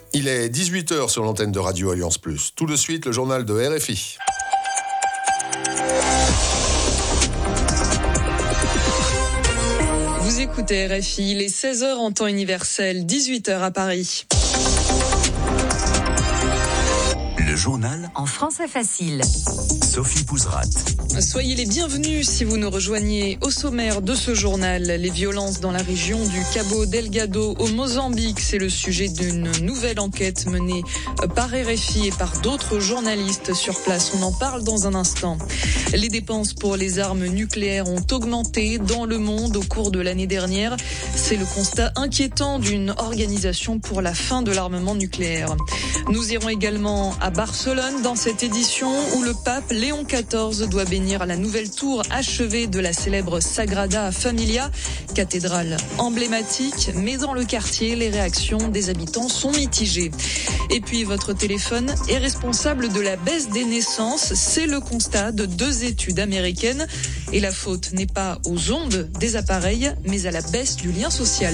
Il est 18h sur l'antenne de Radio Alliance Plus. Tout de suite, le journal de RFI. Vous écoutez RFI, il est 16h en temps universel, 18h à Paris. Le journal en français facile. Sophie Pouzrat. Soyez les bienvenus si vous nous rejoignez. Au sommaire de ce journal, les violences dans la région du Cabo Delgado au Mozambique. C'est le sujet d'une nouvelle enquête menée par RFI et par d'autres journalistes sur place. On en parle dans un instant. Les dépenses pour les armes nucléaires ont augmenté dans le monde au cours de l'année dernière. C'est le constat inquiétant d'une organisation pour la fin de l'armement nucléaire. Nous irons également à Barcelone dans cette édition où le pape Léon XIV doit bénir la nouvelle tour achevée de la célèbre Sagrada Familia, cathédrale emblématique, mais dans le quartier, les réactions des habitants sont mitigées. Et puis votre téléphone est responsable de la baisse des naissances, c'est le constat de 2 études américaines. Et la faute n'est pas aux ondes des appareils, mais à la baisse du lien social.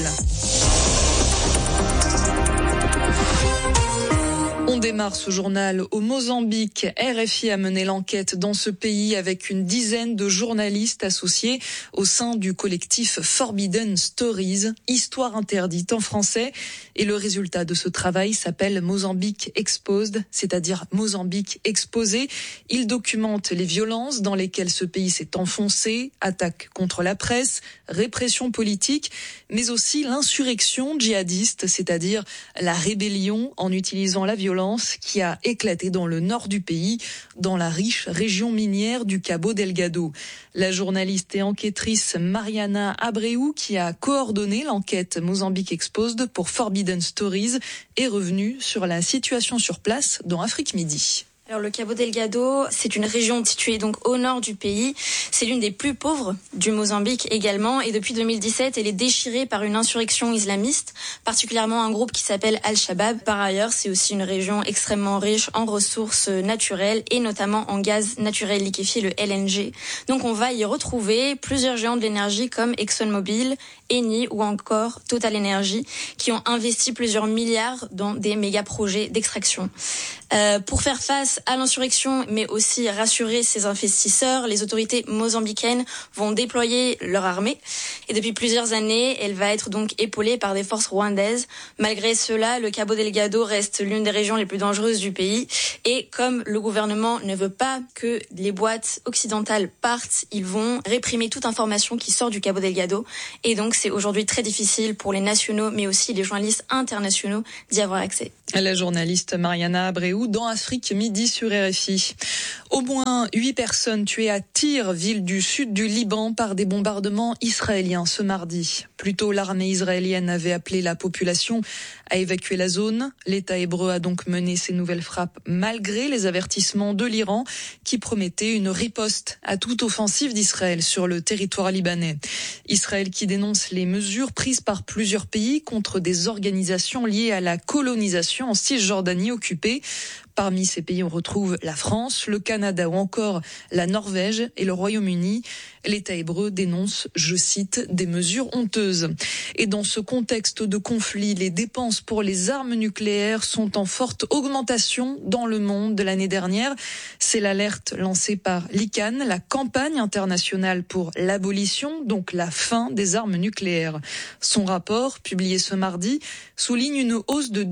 On démarre ce journal au Mozambique. RFI a mené l'enquête dans ce pays avec une dizaine de journalistes associés au sein du collectif Forbidden Stories, Histoire interdite en français. Et le résultat de ce travail s'appelle Mozambique Exposed, c'est-à-dire Mozambique exposé. Il documente les violences dans lesquelles ce pays s'est enfoncé, attaques contre la presse, répression politique, mais aussi l'insurrection djihadiste, c'est-à-dire la rébellion en utilisant la violence qui a éclaté dans le nord du pays, dans la riche région minière du Cabo Delgado. La journaliste et enquêtrice Mariana Abreu, qui a coordonné l'enquête Mozambique Exposed pour Forbidden Stories, est revenue sur la situation sur place dans Afrique Midi. Alors le Cabo Delgado, c'est une région située donc au nord du pays. C'est l'une des plus pauvres du Mozambique également. Et depuis 2017, elle est déchirée par une insurrection islamiste, particulièrement un groupe qui s'appelle Al-Shabaab. Par ailleurs, c'est aussi une région extrêmement riche en ressources naturelles et notamment en gaz naturel liquéfié, le LNG. Donc on va y retrouver plusieurs géants de l'énergie comme ExxonMobil, Eni ou encore Total Energy qui ont investi plusieurs milliards dans des méga projets d'extraction. Pour faire face à l'insurrection, mais aussi rassurer ses investisseurs, les autorités mozambicaines vont déployer leur armée. Et depuis plusieurs années, elle va être donc épaulée par des forces rwandaises. Malgré cela, le Cabo Delgado reste l'une des régions les plus dangereuses du pays. Et comme le gouvernement ne veut pas que les boîtes occidentales partent, ils vont réprimer toute information qui sort du Cabo Delgado. Et donc, c'est aujourd'hui très difficile pour les nationaux, mais aussi les journalistes internationaux d'y avoir accès. La journaliste Mariana Abreu dans Afrique Midi sur RFI. Au moins 8 personnes tuées à Tyr, ville du sud du Liban, par des bombardements israéliens ce mardi. Plus tôt, l'armée israélienne avait appelé la population à évacuer la zone. L'État hébreu a donc mené ces nouvelles frappes malgré les avertissements de l'Iran qui promettait une riposte à toute offensive d'Israël sur le territoire libanais. Israël qui dénonce les mesures prises par plusieurs pays contre des organisations liées à la colonisation en Cisjordanie occupée. Parmi ces pays, on retrouve la France, le Canada ou encore la Norvège et le Royaume-Uni. L'État hébreu dénonce, je cite, des mesures honteuses. Et dans ce contexte de conflit, les dépenses pour les armes nucléaires sont en forte augmentation dans le monde de l'année dernière. C'est l'alerte lancée par l'ICAN, la campagne internationale pour l'abolition, donc la fin des armes nucléaires. Son rapport, publié ce mardi, souligne une hausse de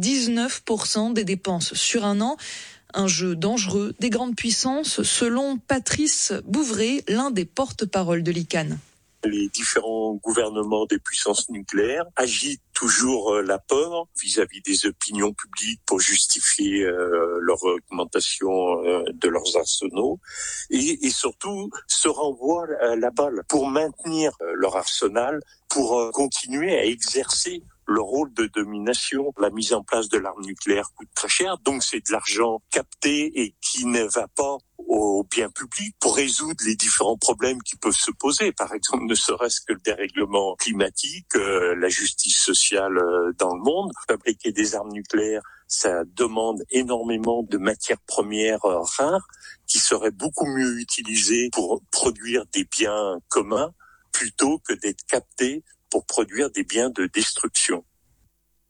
19% des dépenses sur un an. Un jeu dangereux des grandes puissances, selon Patrice Bouvray, l'un des porte-parole de l'ICAN. Les différents gouvernements des puissances nucléaires agitent toujours la peur vis-à-vis des opinions publiques pour justifier leur augmentation de leurs arsenaux et surtout se renvoient la balle pour maintenir leur arsenal, pour continuer à exercer le rôle de domination. La mise en place de l'arme nucléaire coûte très cher, donc c'est de l'argent capté et qui ne va pas au bien public pour résoudre les différents problèmes qui peuvent se poser. Par exemple, ne serait-ce que le dérèglement climatique, la justice sociale dans le monde. Fabriquer des armes nucléaires, ça demande énormément de matières premières rares qui seraient beaucoup mieux utilisées pour produire des biens communs plutôt que d'être captées pour produire des biens de destruction.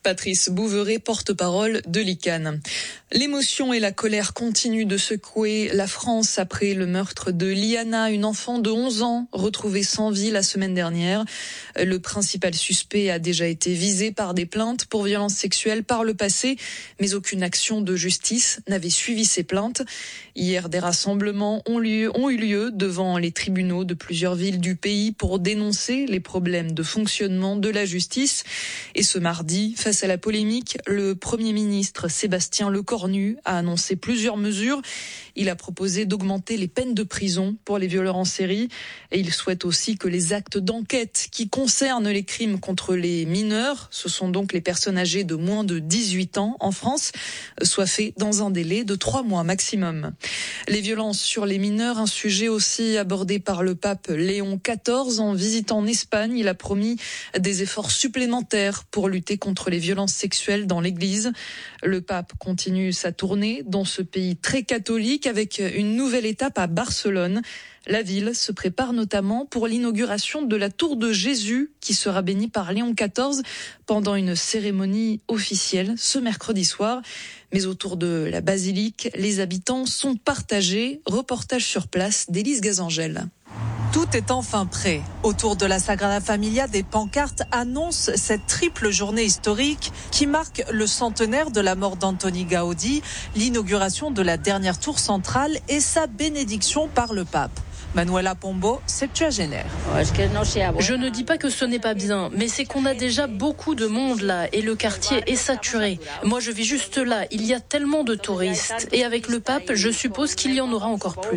Patrice Bouveret, porte-parole de l'ICAN. L'émotion et la colère continuent de secouer la France après le meurtre de Liana, une enfant de 11 ans retrouvée sans vie la semaine dernière. Le principal suspect a déjà été visé par des plaintes pour violences sexuelles par le passé, mais aucune action de justice n'avait suivi ces plaintes. Hier, des rassemblements ont eu lieu devant les tribunaux de plusieurs villes du pays pour dénoncer les problèmes de fonctionnement de la justice. Et ce mardi, face à la polémique, le Premier ministre Sébastien Lecornu a annoncé plusieurs mesures. Il a proposé d'augmenter les peines de prison pour les violeurs en série et il souhaite aussi que les actes d'enquête qui concernent les crimes contre les mineurs, ce sont donc les personnes âgées de moins de 18 ans en France, soient faits dans un délai de 3 mois maximum. Les violences sur les mineurs, un sujet aussi abordé par le pape Léon XIV en visitant en Espagne. Il a promis des efforts supplémentaires pour lutter contre les violences sexuelles dans l'Église. Le pape continue sa tournée dans ce pays très catholique avec une nouvelle étape à Barcelone. La ville se prépare notamment pour l'inauguration de la tour de Jésus qui sera bénie par Léon XIV pendant une cérémonie officielle ce mercredi soir. Mais autour de la basilique, les habitants sont partagés. Reportage sur place d'Élise Gazangel. Tout est enfin prêt. Autour de la Sagrada Familia, des pancartes annoncent cette triple journée historique qui marque le centenaire de la mort d'Antoni Gaudi, l'inauguration de la dernière tour centrale et sa bénédiction par le pape. Manuela Pombo, septuagénaire. Je ne dis pas que ce n'est pas bien, mais c'est qu'on a déjà beaucoup de monde là et le quartier est saturé. Moi, je vis juste là, il y a tellement de touristes. Et avec le pape, je suppose qu'il y en aura encore plus.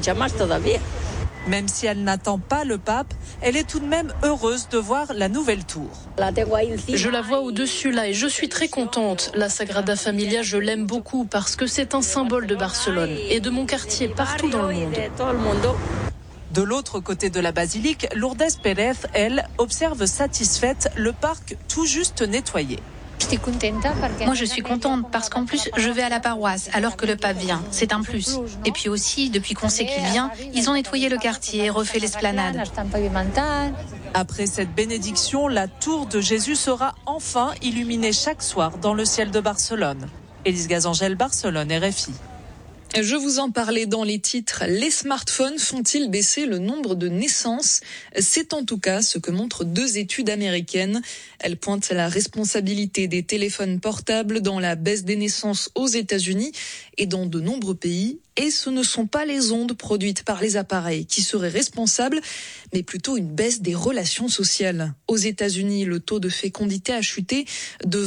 Même si elle n'attend pas le pape, elle est tout de même heureuse de voir la nouvelle tour. Je la vois au-dessus là et je suis très contente. La Sagrada Familia, je l'aime beaucoup parce que c'est un symbole de Barcelone et de mon quartier partout dans le monde. De l'autre côté de la basilique, Lourdes Pérez, elle, observe satisfaite le parc tout juste nettoyé. Moi, je suis contente parce qu'en plus, je vais à la paroisse alors que le pape vient. C'est un plus. Et puis aussi, depuis qu'on sait qu'il vient, ils ont nettoyé le quartier et refait l'esplanade. Après cette bénédiction, la tour de Jésus sera enfin illuminée chaque soir dans le ciel de Barcelone. Élise Gazangel, Barcelone, RFI. Je vous en parlais dans les titres. Les smartphones font-ils baisser le nombre de naissances ? C'est en tout cas ce que montrent 2 études américaines. Elles pointent la responsabilité des téléphones portables dans la baisse des naissances aux États-Unis et dans de nombreux pays. Et ce ne sont pas les ondes produites par les appareils qui seraient responsables, mais plutôt une baisse des relations sociales. Aux États-Unis, le taux de fécondité a chuté de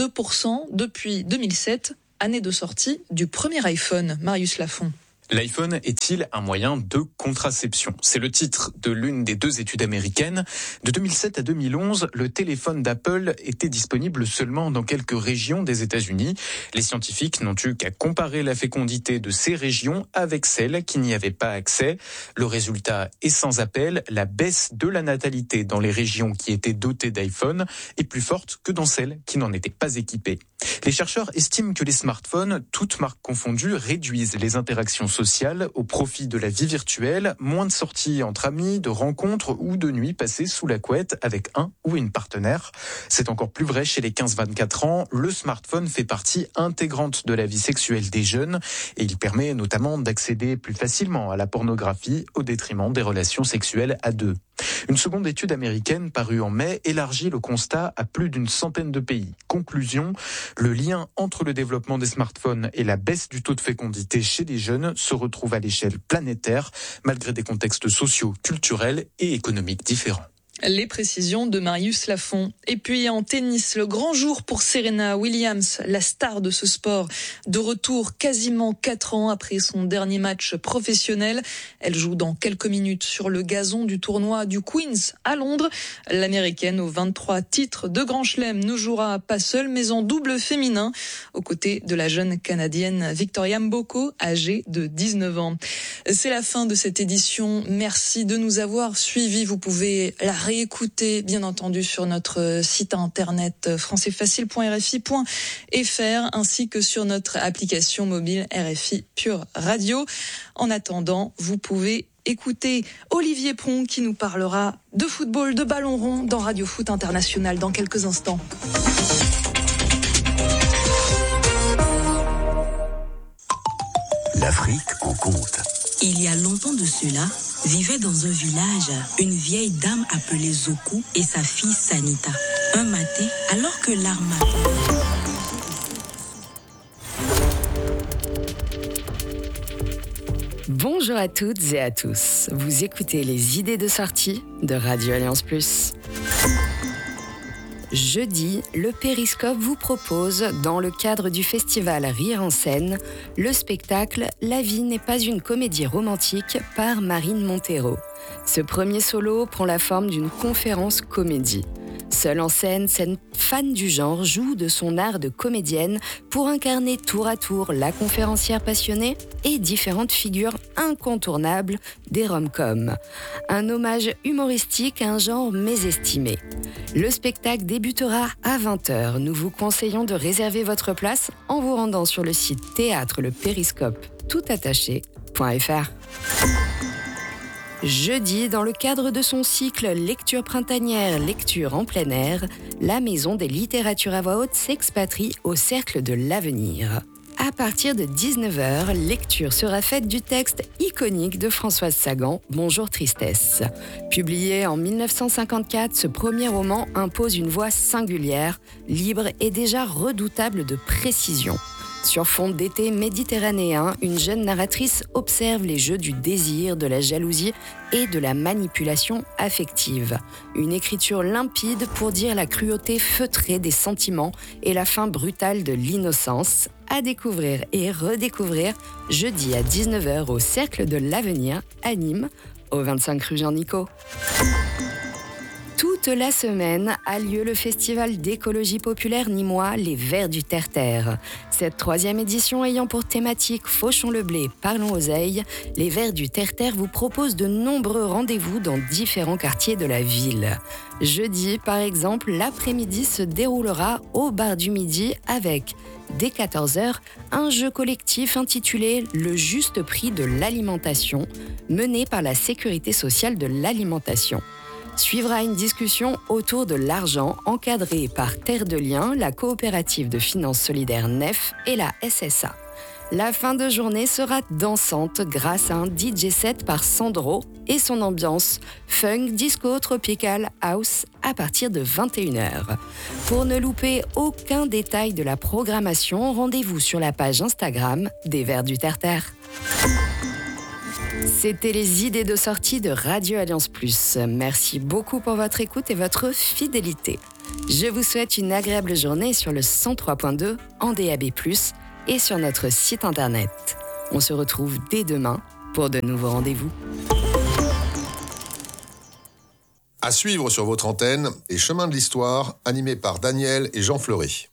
22% depuis 2007. Année de sortie du premier iPhone. Marius Lafont. L'iPhone est-il un moyen de contraception ? C'est le titre de l'une des 2 études américaines. De 2007 à 2011, le téléphone d'Apple était disponible seulement dans quelques régions des États-Unis. Les scientifiques n'ont eu qu'à comparer la fécondité de ces régions avec celles qui n'y avaient pas accès. Le résultat est sans appel. La baisse de la natalité dans les régions qui étaient dotées d'iPhone est plus forte que dans celles qui n'en étaient pas équipées. Les chercheurs estiment que les smartphones, toutes marques confondues, réduisent les interactions sociales au profit de la vie virtuelle, moins de sorties entre amis, de rencontres ou de nuits passées sous la couette avec un ou une partenaire. C'est encore plus vrai chez les 15-24 ans. Le smartphone fait partie intégrante de la vie sexuelle des jeunes et il permet notamment d'accéder plus facilement à la pornographie au détriment des relations sexuelles à 2. Une seconde étude américaine parue en mai élargit le constat à plus d'une centaine de pays. Conclusion, le lien entre le développement des smartphones et la baisse du taux de fécondité chez les jeunes se retrouve à l'échelle planétaire, malgré des contextes sociaux, culturels et économiques différents. Les précisions de Marius Lafont. Et puis en tennis, le grand jour pour Serena Williams, la star de ce sport, de retour quasiment 4 ans après son dernier match professionnel. Elle joue dans quelques minutes sur le gazon du tournoi du Queen's à Londres. L'américaine aux 23 titres de Grand Chelem ne jouera pas seule mais en double féminin aux côtés de la jeune canadienne Victoria Mboko, âgée de 19 ans. C'est la fin de cette édition. Merci de nous avoir suivis. Vous pouvez la réécouter, bien entendu, sur notre site internet françaisfacile.rfi.fr ainsi que sur notre application mobile RFI Pure Radio. En attendant, vous pouvez écouter Olivier Pron qui nous parlera de football, de ballon rond dans Radio Foot International dans quelques instants. Il y a longtemps de cela, vivait dans un village une vieille dame appelée Zoku et sa fille Sanita. Un matin, alors que l'armada... Bonjour à toutes et à tous. Vous écoutez les idées de sortie de Radio Alliance Plus. Jeudi, le Périscope vous propose, dans le cadre du festival Rire en scène, le spectacle « La vie n'est pas une comédie romantique » par Marine Montero. Ce premier solo prend la forme d'une conférence comédie. Seule en scène, cette fan du genre joue de son art de comédienne pour incarner tour à tour la conférencière passionnée et différentes figures incontournables des rom-coms. Un hommage humoristique à un genre mésestimé. Le spectacle débutera à 20h. Nous vous conseillons de réserver votre place en vous rendant sur le site théâtre-le-périscope-toutattaché.fr. Jeudi, dans le cadre de son cycle Lecture printanière, lecture en plein air, la Maison des littératures à voix haute s'expatrie au Cercle de l'Avenir. À partir de 19h, lecture sera faite du texte iconique de Françoise Sagan, Bonjour Tristesse. Publié en 1954, ce premier roman impose une voix singulière, libre et déjà redoutable de précision. Sur fond d'été méditerranéen, une jeune narratrice observe les jeux du désir, de la jalousie et de la manipulation affective. Une écriture limpide pour dire la cruauté feutrée des sentiments et la fin brutale de l'innocence. À découvrir et redécouvrir jeudi à 19h au Cercle de l'Avenir à Nîmes, au 25 rue Jean-Nicot. Toute la semaine a lieu le festival d'écologie populaire nîmois Les Vers du Terre-Terre. Cette 3e édition ayant pour thématique Fauchons le blé, parlons oseille, Les Vers du Terre-Terre vous propose de nombreux rendez-vous dans différents quartiers de la ville. Jeudi, par exemple, l'après-midi se déroulera au Bar du Midi avec, dès 14h, un jeu collectif intitulé « Le juste prix de l'alimentation » mené par la Sécurité sociale de l'alimentation. Suivra une discussion autour de l'argent encadrée par Terre de Liens, la coopérative de finances solidaires NEF et la SSA. La fin de journée sera dansante grâce à un DJ set par Sandro et son ambiance funk, disco, tropical, house à partir de 21h. Pour ne louper aucun détail de la programmation, rendez-vous sur la page Instagram des Vers du Terre-Terre. C'était les idées de sortie de Radio Alliance Plus. Merci beaucoup pour votre écoute et votre fidélité. Je vous souhaite une agréable journée sur le 103.2 en DAB+, et sur notre site internet. On se retrouve dès demain pour de nouveaux rendez-vous. À suivre sur votre antenne et Chemin de l'Histoire, animé par Daniel et Jean Fleury.